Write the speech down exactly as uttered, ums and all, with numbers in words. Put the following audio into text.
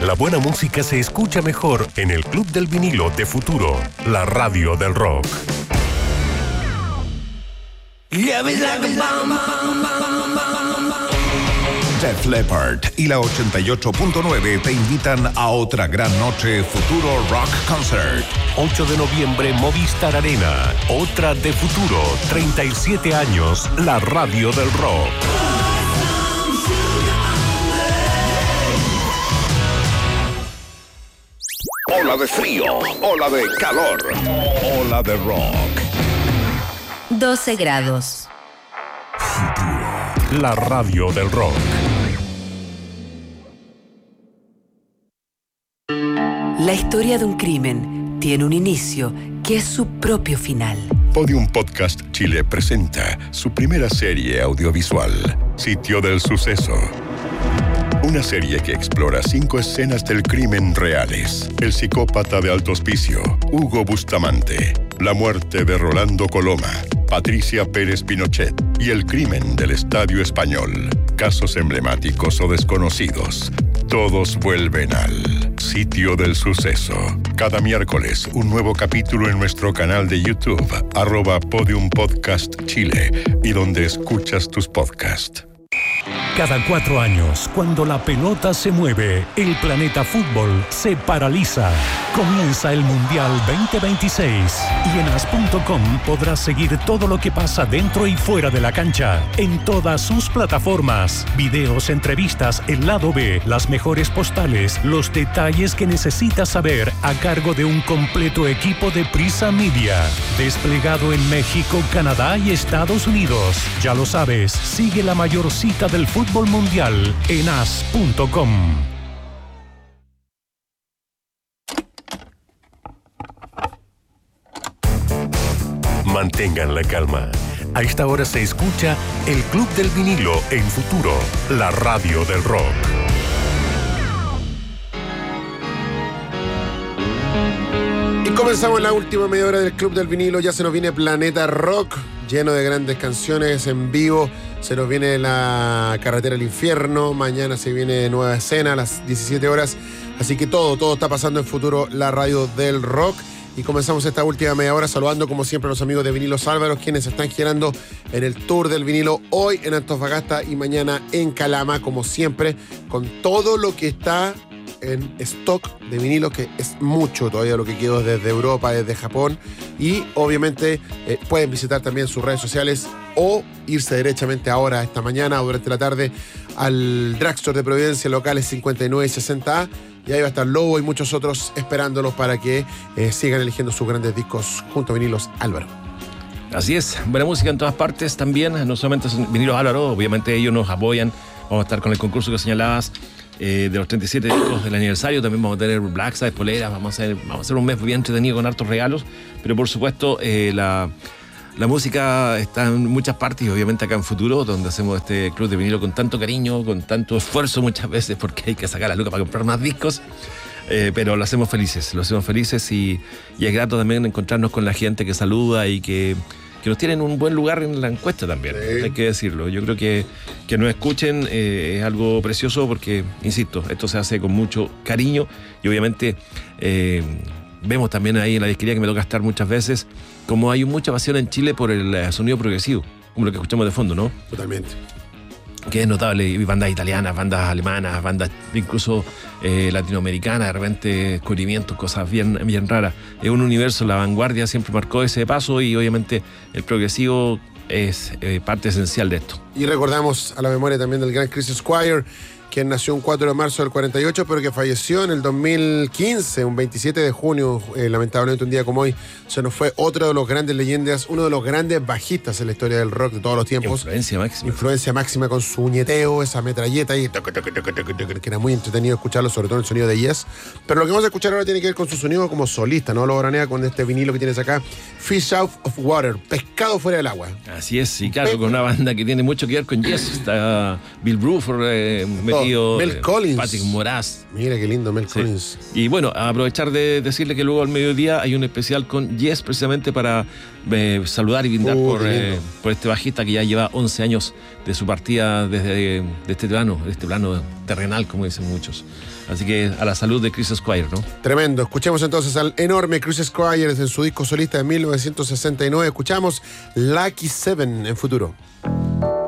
La buena música se escucha mejor en el Club del Vinilo de Futuro, la radio del rock. Def Leppard y la ochenta y ocho punto nueve te invitan a otra gran noche Futuro Rock Concert. ocho de noviembre, Movistar Arena. Otra de Futuro. treinta y siete años, la radio del rock. Ola de frío, ola de calor, ola de rock. doce grados. Futuro, la radio del rock. La historia de un crimen tiene un inicio que es su propio final. Podium Podcast Chile presenta su primera serie audiovisual, Sitio del Suceso. Una serie que explora cinco escenas del crimen reales. El psicópata de Alto Hospicio, Hugo Bustamante, la muerte de Rolando Coloma, Patricia Pérez Pinochet y el crimen del Estadio Español. Casos emblemáticos o desconocidos. Todos vuelven al Sitio del Suceso. Cada miércoles, un nuevo capítulo en nuestro canal de YouTube, arroba Podium Podcast Chile, y donde escuchas tus podcasts. Cada cuatro años, cuando la pelota se mueve, el planeta fútbol se paraliza. Comienza el Mundial veinte veintiséis y en as punto com podrás seguir todo lo que pasa dentro y fuera de la cancha, en todas sus plataformas. Videos, entrevistas, el lado B, las mejores postales, los detalles que necesitas saber a cargo de un completo equipo de Prisa Media, desplegado en México, Canadá y Estados Unidos. Ya lo sabes, sigue la mayor cita del fútbol mundial en as punto com. Mantengan la calma. A esta hora se escucha el Club del Vinilo en Futuro, la radio del rock. Y comenzamos la última media hora del Club del Vinilo. Ya se nos viene Planeta Rock, lleno de grandes canciones en vivo. Se nos viene La Carretera al Infierno. Mañana se viene Nueva Escena a las diecisiete horas. Así que todo, todo está pasando en Futuro, la radio del rock. Y comenzamos esta última media hora saludando como siempre a los amigos de Vinilos Álvaro, quienes están girando en el Tour del Vinilo hoy en Antofagasta y mañana en Calama, como siempre, con todo lo que está en stock de vinilo, que es mucho todavía lo que quedó desde Europa, desde Japón. Y obviamente eh, pueden visitar también sus redes sociales o irse derechamente ahora, esta mañana o durante la tarde, al Drugstore de Providencia, locales cincuenta y nueve y sesenta A. Y ahí va a estar Lobo y muchos otros esperándolos para que eh, sigan eligiendo sus grandes discos junto a Vinilos Álvaro. Así es, buena música en todas partes también, no solamente son Vinilos Álvaro, obviamente ellos nos apoyan. Vamos a estar con el concurso que señalabas eh, de los treinta y siete discos del aniversario. También vamos a tener Black Sabbath, poleras, vamos a hacer, vamos a hacer un mes bien entretenido con hartos regalos. Pero por supuesto, eh, la, la música está en muchas partes y obviamente acá en Futuro, donde hacemos este club de vinilo con tanto cariño, con tanto esfuerzo muchas veces, porque hay que sacar la luca para comprar más discos. Eh, pero lo hacemos felices, lo hacemos felices y, y es grato también encontrarnos con la gente que saluda y que, que nos tienen un buen lugar en la encuesta también, sí. Hay que decirlo. Yo creo que que nos escuchen eh, es algo precioso porque, insisto, esto se hace con mucho cariño y obviamente eh, vemos también ahí en la disquería que me toca estar muchas veces como hay mucha pasión en Chile por el sonido progresivo, como lo que escuchamos de fondo, ¿no? Totalmente. Que es notable, y bandas italianas, bandas alemanas, bandas incluso eh, latinoamericanas, de repente descubrimientos, cosas bien, bien raras. Es un universo, la vanguardia siempre marcó ese paso y obviamente el progresivo es eh, parte esencial de esto. Y recordamos a la memoria también del gran Chris Squire, quien nació un cuatro de marzo del cuarenta y ocho, pero que falleció en el dos mil quince, un veintisiete de junio, eh, lamentablemente un día como hoy. Se nos fue otro de los grandes leyendas, uno de los grandes bajistas en la historia del rock de todos los tiempos. Influencia máxima. Influencia máxima con su ñeteo, esa metralleta y que era muy entretenido escucharlo, sobre todo el sonido de Yes. Pero lo que vamos a escuchar ahora tiene que ver con su sonido como solista, ¿no? Lo granea con este vinilo que tienes acá, Fish Out of Water, pescado fuera del agua. Así es, y claro, con una banda que tiene mucho que ver con Yes. Está Bill Bruford eh, metido Río, Mel eh, Collins. Patrick Moraz. Mira qué lindo Mel Sí. Collins. Y bueno, aprovechar de decirle que luego al mediodía hay un especial con Yes, precisamente para eh, saludar y brindar Uh, por, qué lindo. eh, por este bajista que ya lleva once años de su partida desde de este plano, de este plano terrenal, como dicen muchos. Así que a la salud de Chris Squire, ¿no? Tremendo. Escuchemos entonces al enorme Chris Squire en su disco solista de mil novecientos sesenta y nueve. Escuchamos Lucky Seven en Futuro.